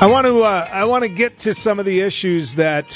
I want to get to some of the issues that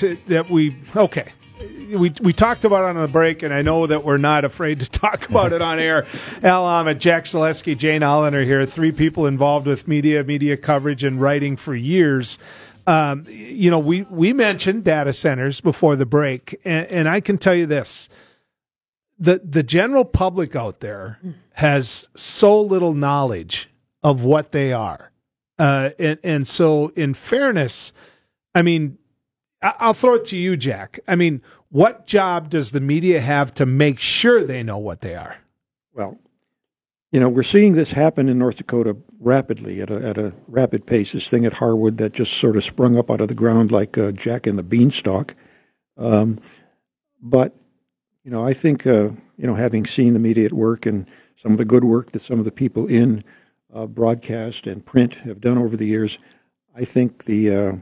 we talked about on the break, and I know that we're not afraid to talk about it on air. Al Ahmed, Jack Zaleski, Jane Allen are here, three people involved with media coverage and writing for years. We mentioned data centers before the break, and I can tell you this. The general public out there has so little knowledge of what they are. And so in fairness, I mean, I'll throw it to you, Jack. I mean, what job does the media have to make sure they know what they are? Well, we're seeing this happen in North Dakota rapidly at a rapid pace. This thing at Harwood that just sort of sprung up out of the ground like Jack and the Beanstalk. But I think having seen the media at work and some of the good work that some of the people in broadcast and print have done over the years, I think that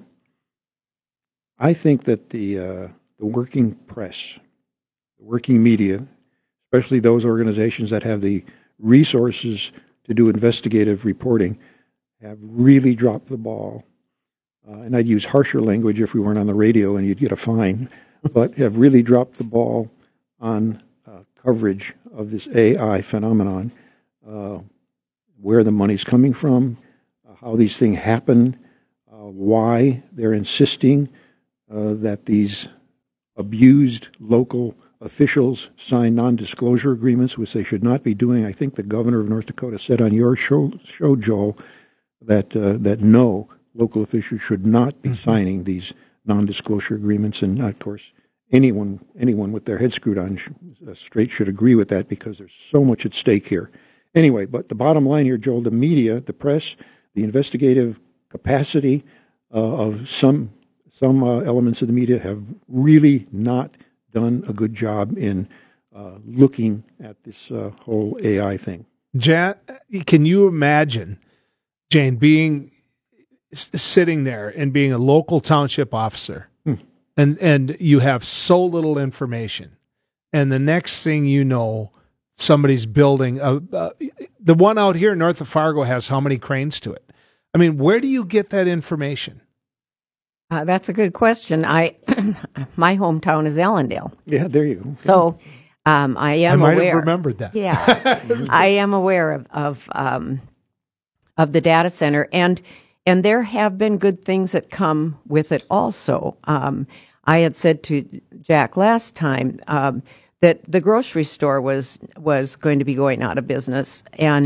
the working press, the working media, especially those organizations that have the resources to do investigative reporting, have really dropped the ball. And I'd use harsher language if we weren't on the radio and you'd get a fine, but have really dropped the ball on coverage of this AI phenomenon, where the money's coming from, how these things happen, why they're insisting that these abused local officials sign non-disclosure agreements, which they should not be doing. I think the governor of North Dakota said on your show Joel, that no, local officials should not be signing these non-disclosure agreements. And, of course, anyone with their head screwed on straight should agree with that because there's so much at stake here. Anyway, but the bottom line here, Joel, the media, the press, the investigative capacity of some elements of the media have really not done a good job in looking at this whole AI thing. Jan, can you imagine, Jane, being sitting there and being a local township officer, and you have so little information, and the next thing you know, somebody's building the one out here north of Fargo has how many cranes to it? I mean, where do you get that information? That's a good question. My hometown is Ellendale. Yeah, there you go. So I am aware. I might have remembered that. Yeah, I am aware of the data center, and there have been good things that come with it also. I had said to Jack last time that the grocery store was going to be going out of business, and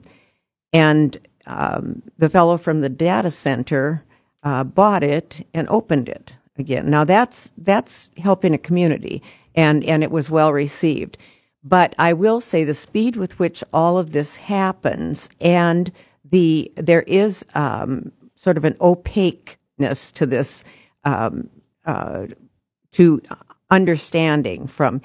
the fellow from the data center bought it and opened it again. Now that's helping a community, and it was well received. But I will say the speed with which all of this happens, and there is sort of an opaqueness to this, to understanding from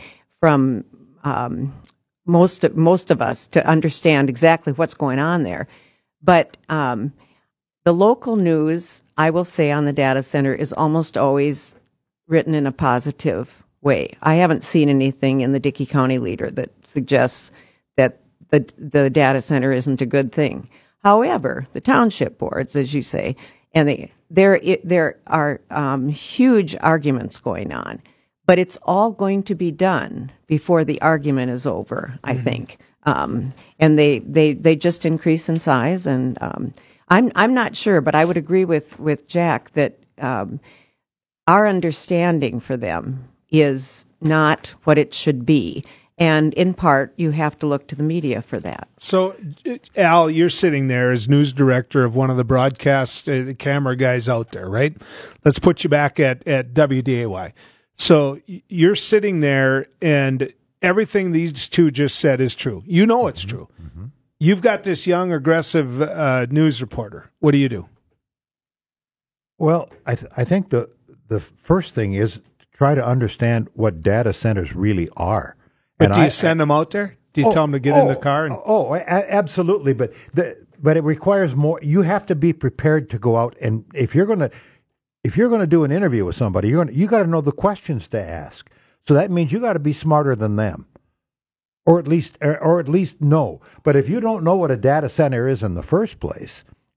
most of us to understand exactly what's going on there. But the local news, I will say, on the data center is almost always written in a positive way. I haven't seen anything in the Dickey County Leader that suggests that the data center isn't a good thing. However, the township boards, as you say, and there are huge arguments going on, but it's all going to be done before the argument is over, I think. And they just increase in size, and I'm not sure, but I would agree with Jack that our understanding for them is not what it should be. And in part, you have to look to the media for that. So, Al, you're sitting there as news director of one of the broadcast the camera guys out there, right? Let's put you back at WDAY. So you're sitting there, and everything these two just said is true. You know it's true. Mm-hmm. You've got this young, aggressive news reporter. What do? Well, I think the first thing is to try to understand what data centers really are. But do you send them out there? Do you tell them to get in the car? Absolutely. But it requires more. You have to be prepared to go out, and if you're going to do an interview with somebody, you got to know the questions to ask. So that means you got to be smarter than them, or at least know. But if you don't know what a data center is in the first place,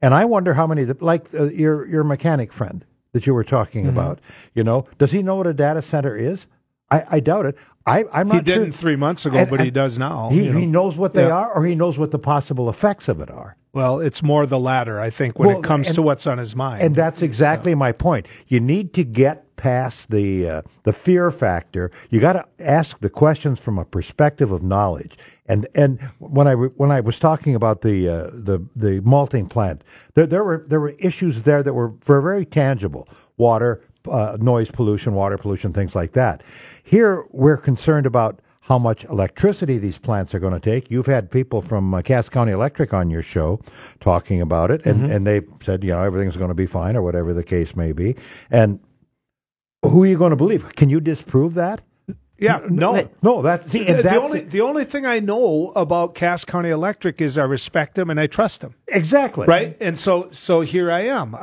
And I wonder how many, like your mechanic friend that you were talking about, does he know what a data center is? I doubt it. I'm not He sure. didn't 3 months ago, but he does now. He knows what they are, or he knows what the possible effects of it are. Well, it's more the latter, I think, when it comes to what's on his mind. And that's exactly my point. You need to get past the fear factor. You got to ask the questions from a perspective of knowledge. And when I was talking about the malting plant, there were issues there that were very tangible: water, noise pollution, water pollution, things like that. Here we're concerned about how much electricity these plants are going to take. You've had people from Cass County Electric on your show talking about it, and they said, everything's going to be fine, or whatever the case may be. And who are you going to believe? Can you disprove that? Yeah, no. The only thing I know about Cass County Electric is I respect them and I trust them. Exactly. Right? And so here I am.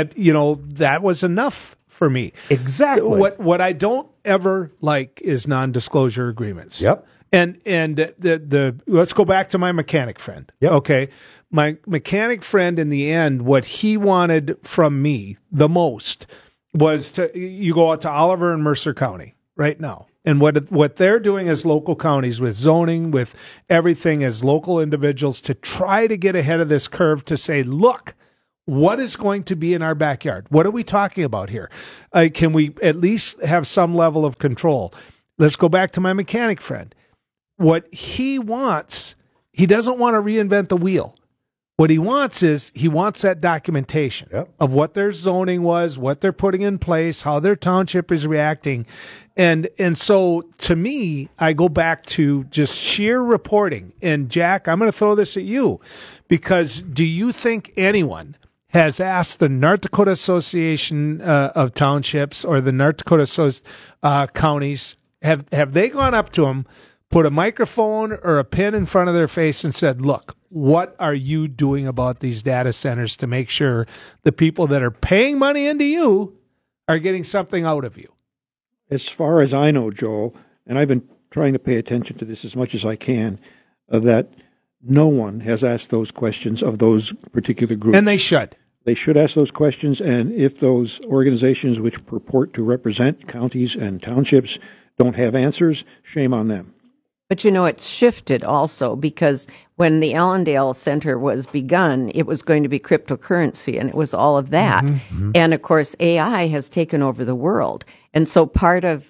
That was enough for me. Exactly. What I don't ever like is non-disclosure agreements. Yep. And the let's go back to my mechanic friend. Yep. Okay. My mechanic friend, in the end, what he wanted from me the most was you go out to Oliver and Mercer County right now. And what they're doing as local counties with zoning, with everything as local individuals, to try to get ahead of this curve, to say, look, what is going to be in our backyard? What are we talking about here? Can we at least have some level of control? Let's go back to my mechanic friend. What he wants, he doesn't want to reinvent the wheel. What he wants is that documentation of what their zoning was, what they're putting in place, how their township is reacting. And so to me, I go back to just sheer reporting. And Jack, I'm going to throw this at you, because do you think anyone has asked the North Dakota Association of Townships or the North Dakota counties, have they gone up to them, put a microphone or a pen in front of their face and said, look, what are you doing about these data centers to make sure the people that are paying money into you are getting something out of you? As far as I know, Joel, and I've been trying to pay attention to this as much as I can, that no one has asked those questions of those particular groups. And they should. They should ask those questions, and if those organizations which purport to represent counties and townships don't have answers, shame on them. But it's shifted also, because when the Allendale Center was begun, it was going to be cryptocurrency, and it was all of that. Mm-hmm. And of course, AI has taken over the world. And so part of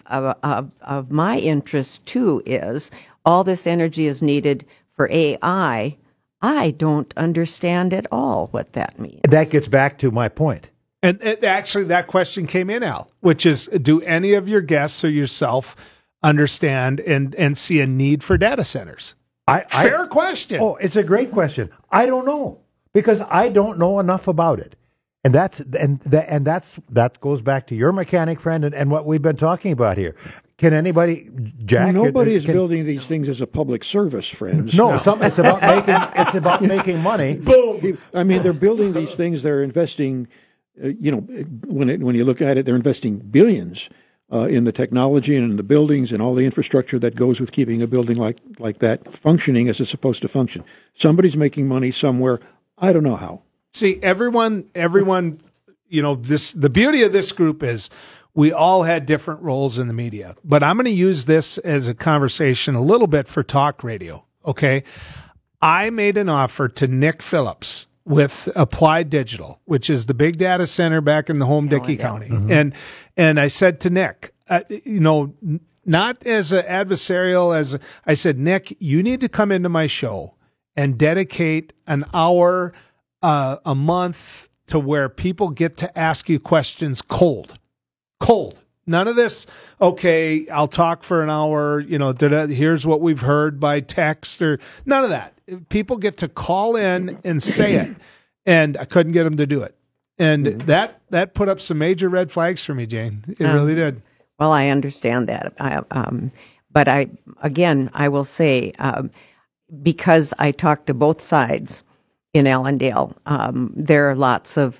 my interest too is all this energy is needed for AI. I don't understand at all what that means. That gets back to my point. And actually, that question came in, Al, which is, do any of your guests or yourself understand and see a need for data centers? Fair question. Oh, it's a great question. I don't know, because I don't know enough about it. And that goes back to your mechanic friend and what we've been talking about here. Can anybody, Jack? Nobody is building these things as a public service, friends. No. It's about making money. Boom. I mean, they're building these things. They're investing. When you look at it, they're investing billions in the technology and in the buildings and all the infrastructure that goes with keeping a building like that functioning as it's supposed to function. Somebody's making money somewhere. I don't know how. See, everyone, the beauty of this group is we all had different roles in the media. But I'm going to use this as a conversation a little bit for talk radio, okay? I made an offer to Nick Phillips with Applied Digital, which is the big data center back in the Home-Dickey County. Mm-hmm. And I said to Nick, not as an adversarial, I said, Nick, you need to come into my show and dedicate an hour a month to where people get to ask you questions cold. None of this, okay, I'll talk for an hour, here's what we've heard by text, or none of that. People get to call in and say it, and I couldn't get them to do it. And that put up some major red flags for me, Jane. It really did. Well, I understand that. But I will say, because I talked to both sides in Allendale, there are lots of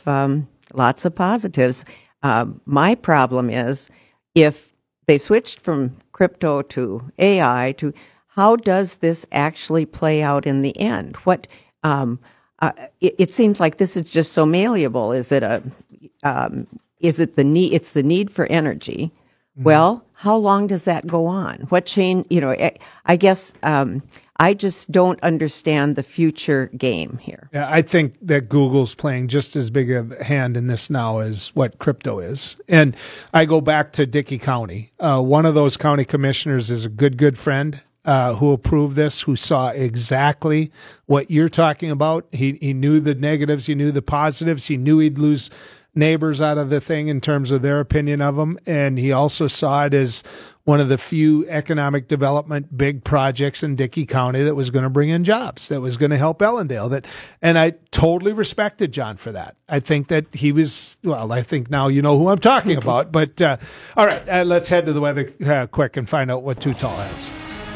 positives. My problem is, if they switched from crypto to AI, to how does this actually play out in the end? it seems like this is just so malleable. Is it the need? It's the need for energy. Mm-hmm. Well, how long does that go on? What change? I guess I just don't understand the future game here. Yeah, I think that Google's playing just as big a hand in this now as what crypto is. And I go back to Dickey County. One of those county commissioners is a good friend who approved this, who saw exactly what you're talking about. He knew the negatives, he knew the positives, he knew he'd lose neighbors out of the thing in terms of their opinion of him, and he also saw it as one of the few economic development big projects in Dickey County that was going to bring in jobs, that was going to help Ellendale. And I totally respected John for that. I think that he was, well, I think now you know who I'm talking about. But all right, let's head to the weather quick and find out what Too Tall has.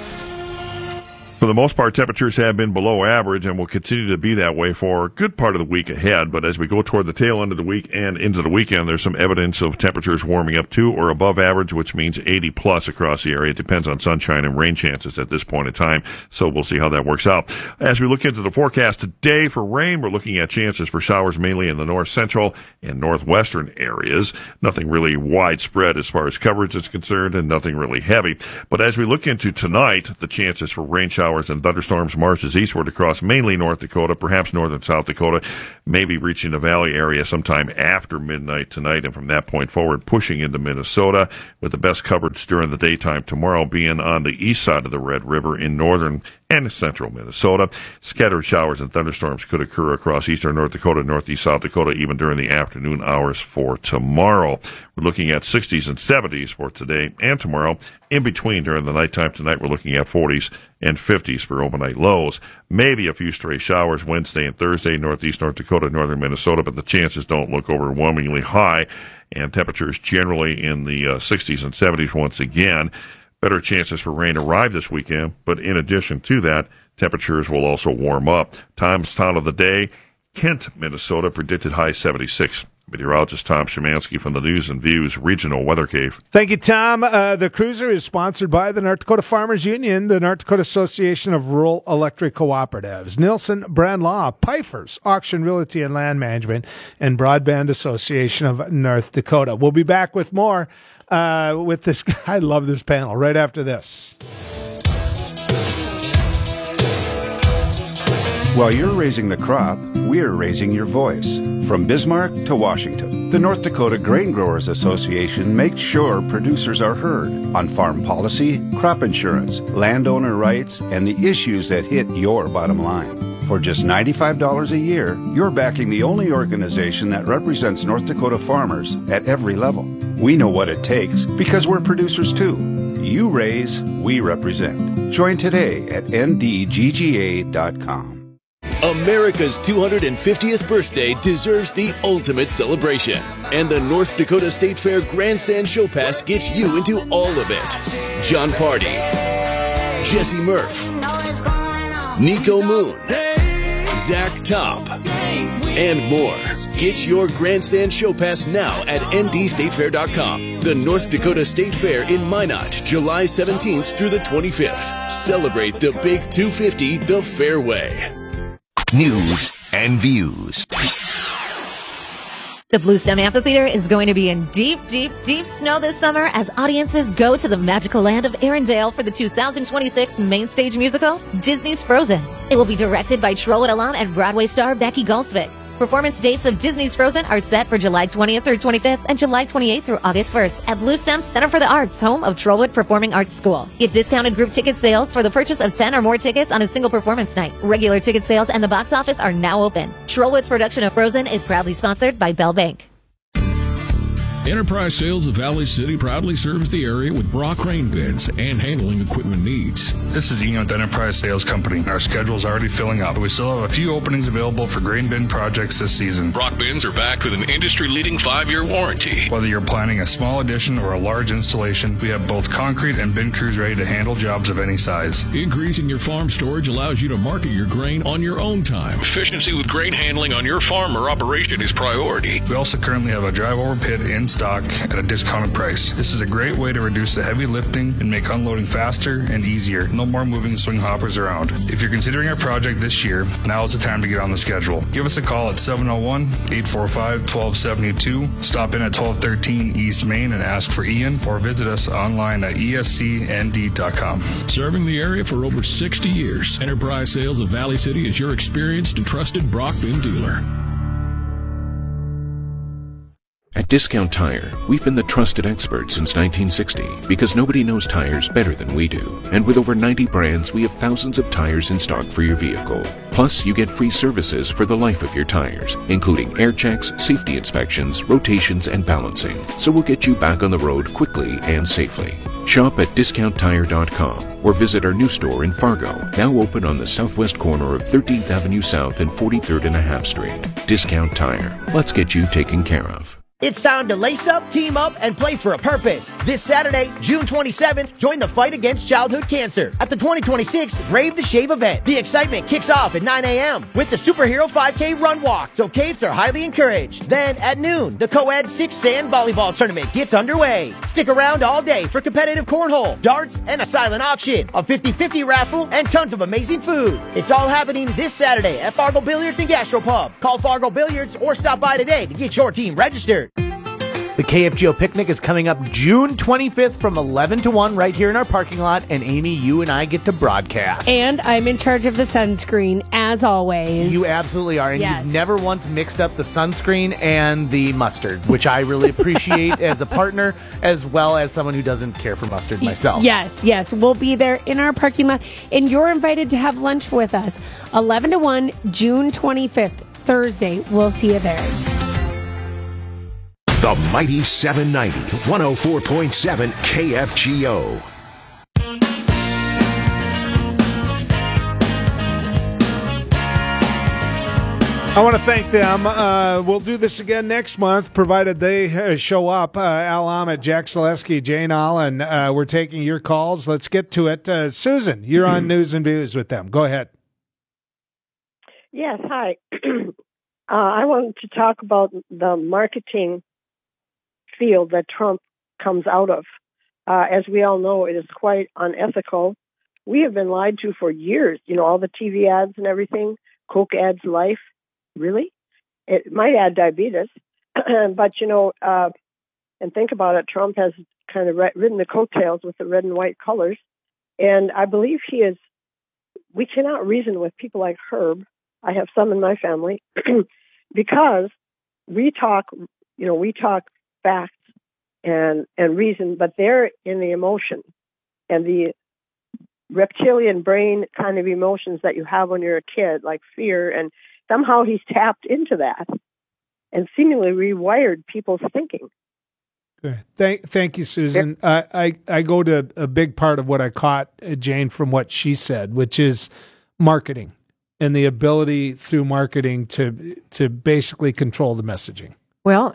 For the most part, temperatures have been below average and will continue to be that way for a good part of the week ahead. But as we go toward the tail end of the week and into the weekend, there's some evidence of temperatures warming up to or above average, which means 80 plus across the area. It depends on sunshine and rain chances at this point in time. So we'll see how that works out. As we look into the forecast today for rain, we're looking at chances for showers mainly in the north central and northwestern areas. Nothing really widespread as far as coverage is concerned and nothing really heavy. But as we look into tonight, the chances for rain showers and thunderstorms marches eastward across mainly North Dakota, perhaps northern South Dakota, maybe reaching the valley area sometime after midnight tonight, and from that point forward pushing into Minnesota, with the best coverage during the daytime tomorrow being on the east side of the Red River in northern and central Minnesota. Scattered showers and thunderstorms could occur across eastern North Dakota, northeast South Dakota, even during the afternoon hours for tomorrow. We're looking at 60s and 70s for today and tomorrow. In between, during the nighttime tonight, we're looking at 40s and 50s for overnight lows. Maybe a few stray showers Wednesday and Thursday, northeast North Dakota, northern Minnesota, but the chances don't look overwhelmingly high, and temperatures generally in the 60s and 70s once again. Better chances for rain arrive this weekend, but in addition to that, temperatures will also warm up. Town of the day, Kent, Minnesota, predicted high 76. Meteorologist Tom Szymanski from the News and Views Regional Weather Cave. Thank you, Tom. The Cruiser is sponsored by the North Dakota Farmers Union, the North Dakota Association of Rural Electric Cooperatives, Nielsen Brand Law, Pfeiffer's Auction Realty and Land Management, and Broadband Association of North Dakota. We'll be back with more with this. I love this panel right after this. While you're raising the crop, we're raising your voice. From Bismarck to Washington, the North Dakota Grain Growers Association makes sure producers are heard on farm policy, crop insurance, landowner rights, and the issues that hit your bottom line. For just $95 a year, you're backing the only organization that represents North Dakota farmers at every level. We know what it takes because we're producers too. You raise, we represent. Join today at ndgga.com. America's 250th birthday deserves the ultimate celebration, and the North Dakota State Fair Grandstand Show Pass gets you into all of it. John Party, Jesse Murph, Nico Moon, Zach Top, and more. Get your Grandstand Show Pass now at ndstatefair.com. The North Dakota State Fair in Minot, July 17th through the 25th. Celebrate the Big 250 the fair way. News and Views. The Bluestem Amphitheater is going to be in deep, deep, deep snow this summer as audiences go to the magical land of Arendelle for the 2026 main stage musical, Disney's Frozen. It will be directed by Trollwood alum and Broadway star Becky Goldsvik. Performance dates of Disney's Frozen are set for July 20th through 25th and July 28th through August 1st at Bluestem Center for the Arts, home of Trollwood Performing Arts School. Get discounted group ticket sales for the purchase of 10 or more tickets on a single performance night. Regular ticket sales and the box office are now open. Trollwood's production of Frozen is proudly sponsored by Bell Bank. Enterprise Sales of Valley City proudly serves the area with Brock grain bins and handling equipment needs. This is Ian with Enterprise Sales Company. Our schedule is already filling up. We still have a few openings available for grain bin projects this season. Brock bins are backed with an industry-leading 5-year warranty. Whether you're planning a small addition or a large installation, we have both concrete and bin crews ready to handle jobs of any size. Increasing your farm storage allows you to market your grain on your own time. Efficiency with grain handling on your farm or operation is priority. We also currently have a drive-over pit inside stock at a discounted price. This is a great way to reduce the heavy lifting and make unloading faster and easier. No more moving swing hoppers around. If you're considering a project this year, now is the time to get on the schedule. Give us a call at 701-845-1272. Stop in at 1213 East Main and ask for Ian, or visit us online at escnd.com. Serving the area for over 60 years, Enterprise Sales of Valley City is your experienced and trusted Brock Bin dealer. At Discount Tire, we've been the trusted experts since 1960 because nobody knows tires better than we do. And with over 90 brands, we have thousands of tires in stock for your vehicle. Plus, you get free services for the life of your tires, including air checks, safety inspections, rotations, and balancing. So we'll get you back on the road quickly and safely. Shop at DiscountTire.com or visit our new store in Fargo, now open on the southwest corner of 13th Avenue South and 43rd and a half Street. Discount Tire. Let's get you taken care of. It's time to lace up, team up, and play for a purpose. This Saturday, June 27th, join the fight against childhood cancer at the 2026 Brave the Shave event. The excitement kicks off at 9 a.m. with the Superhero 5K Run Walk, so kids are highly encouraged. Then at noon, the co-ed 6 sand volleyball tournament gets underway. Stick around all day for competitive cornhole, darts, and a silent auction, a 50-50 raffle, and tons of amazing food. It's all happening this Saturday at Fargo Billiards and Gastropub. Call Fargo Billiards or stop by today to get your team registered. The KFGO picnic is coming up June 25th from 11 to 1 right here in our parking lot, and Amy, you and I get to broadcast. And I'm in charge of the sunscreen, as always. You absolutely are, and yes. You've never once mixed up the sunscreen and the mustard, which I really appreciate as a partner, as well as someone who doesn't care for mustard myself. Yes, we'll be there in our parking lot, and you're invited to have lunch with us, 11 to 1, June 25th, Thursday. We'll see you there. The Mighty 790, 104.7 KFGO. I want to thank them. We'll do this again next month, provided they show up. Al Ahmed, Jack Zaleski, Jane Allen, we're taking your calls. Let's get to it. Susan, you're on News and Views with them. Go ahead. Yes, hi. I wanted to talk about the marketing field that Trump comes out of. As we all know, it is quite unethical. We have been lied to for years. You know, all the TV ads and everything. Coke adds life. Really? It might add diabetes. But, you know, and think about it, Trump has kind of ridden the coattails with the red and white colors. And I believe we cannot reason with people like Herb. I have some in my family because we talk facts and reason, but they're in the emotion and the reptilian brain kind of emotions that you have when you're a kid, like fear, and somehow he's tapped into that and seemingly rewired people's thinking. Thank you, Susan. I go to a big part of what I caught, Jane, from what she said, which is marketing and the ability through marketing to basically control the messaging. Well,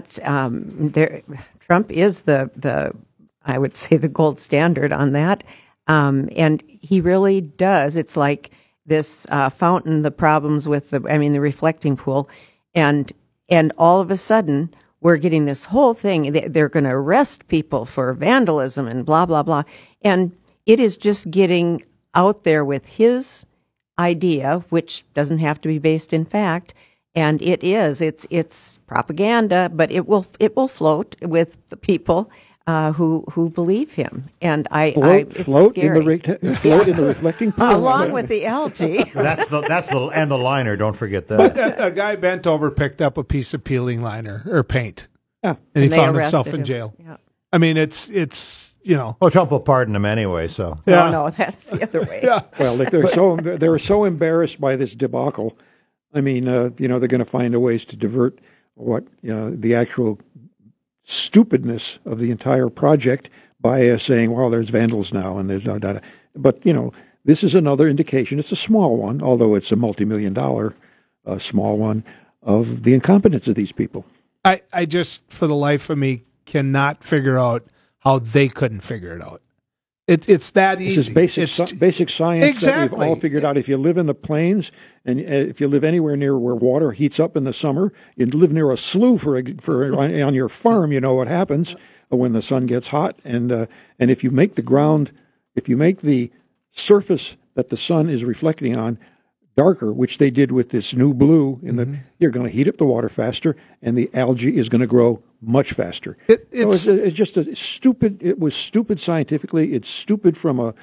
Trump is the I would say the gold standard on that, and he really does. It's like this fountain, the problems with the reflecting pool, and all of a sudden we're getting this whole thing. They're going to arrest people for vandalism and blah blah blah, and it is just getting out there with his idea, which doesn't have to be based in fact. And it's propaganda, but it will float with the people who believe him. And it's float scary. In the reflecting pool, along with the algae. That's the liner. Don't forget that. But a guy bent over, picked up a piece of peeling liner or paint, and he found himself in jail. Yeah. I mean, it's you know. Well, Trump will pardon him anyway, so. Yeah. No, that's the other way. Yeah. Well, they're so embarrassed by this debacle. I mean, they're going to find ways to divert the actual stupidness of the entire project by saying, well, there's vandals now and there's no data. But, this is another indication. It's a small one, although it's a multi-million-dollar small one, of the incompetence of these people. I just, for the life of me, cannot figure out how they couldn't figure it out. It's that easy. This is basic science exactly. that we've all figured out. If you live in the plains and if you live anywhere near where water heats up in the summer, you live near a slough on your farm, you know what happens when the sun gets hot. And if you make the surface that the sun is reflecting on darker, which they did with this new blue, you're going to heat up the water faster, and the algae is going to grow much faster. It's just it was stupid scientifically. It's stupid from a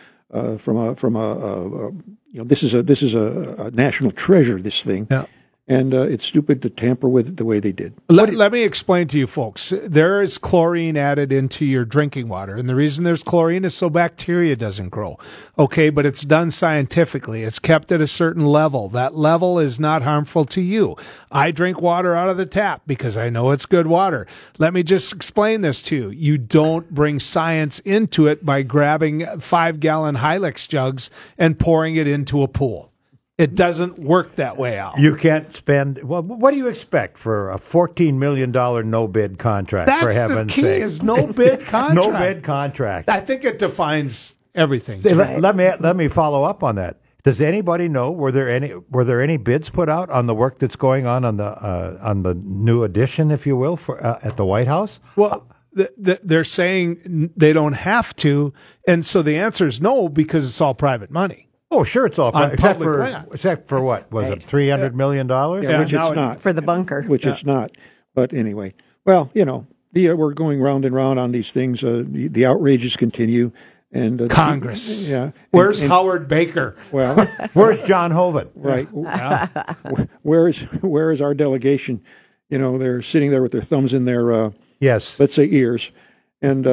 this is a national treasure, this thing. Yeah. And it's stupid to tamper with it the way they did. Let me explain to you folks. There is chlorine added into your drinking water, and the reason there's chlorine is so bacteria doesn't grow. Okay, but it's done scientifically. It's kept at a certain level. That level is not harmful to you. I drink water out of the tap because I know it's good water. Let me just explain this to you. You don't bring science into it by grabbing 5-gallon Hilux jugs and pouring it into a pool. It doesn't work that way, Al. You can't spend. Well, what do you expect for a $14 million no-bid contract? That's for heaven's the key. sake? Is no-bid contract. No-bid contract. I think it defines everything. Let me follow up on that. Does anybody know were there any bids put out on the work that's going on the new addition, if you will, for at the White House? Well, they're saying they don't have to, and so the answer is no because it's all private money. Oh, sure, it's all private. Except for what? Was it $300 million? Yeah, which it's not. For the bunker. Which it's not. But anyway, well, we're going round and round on these things. The outrages continue. And Congress. Yeah. Where's Howard Baker? Well, where's John Hoeven? Right. Where is our delegation? They're sitting there with their thumbs in their let's say ears, and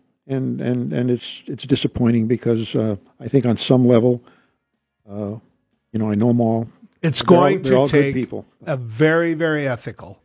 it's disappointing because I think on some level. I know them all. It's going to take people. A very, very ethical,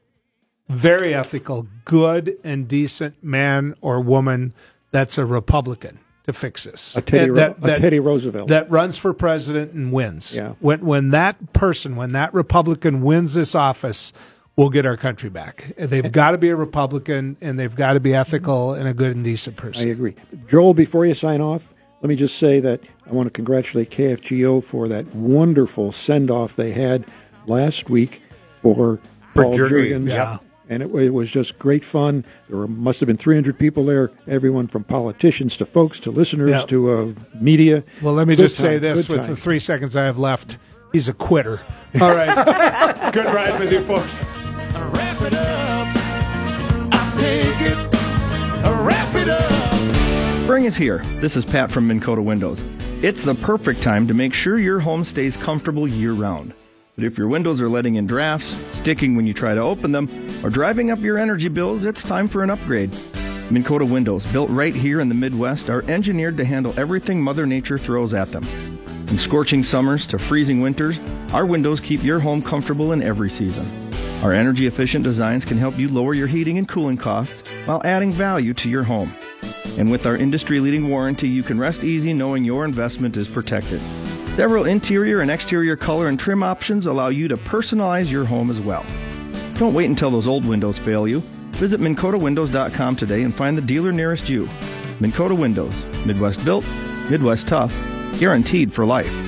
good and decent man or woman that's a Republican to fix this. A Teddy Roosevelt. That runs for president and wins. Yeah. When that Republican wins this office, we'll get our country back. They've got to be a Republican, and they've got to be ethical and a good and decent person. I agree. Joel, before you sign off, let me just say that I want to congratulate KFGO for that wonderful send-off they had last week for Paul Jurgens. Yeah. And it was just great fun. There must have been 300 people there, everyone from politicians to folks to listeners to media. Well, let me just say this with the 3 seconds I have left. He's a quitter. All right. Good ride with you folks. Wrap it up. I'll take it. Wrap it up. Spring is here. This is Pat from Minn Kota Windows. It's the perfect time to make sure your home stays comfortable year-round. But if your windows are letting in drafts, sticking when you try to open them, or driving up your energy bills, it's time for an upgrade. Minn Kota Windows, built right here in the Midwest, are engineered to handle everything Mother Nature throws at them. From scorching summers to freezing winters, our windows keep your home comfortable in every season. Our energy-efficient designs can help you lower your heating and cooling costs while adding value to your home. And with our industry-leading warranty, you can rest easy knowing your investment is protected. Several interior and exterior color and trim options allow you to personalize your home as well. Don't wait until those old windows fail you. Visit MinnKotaWindows.com today and find the dealer nearest you. Minn Kota Windows, Midwest built, Midwest tough, guaranteed for life.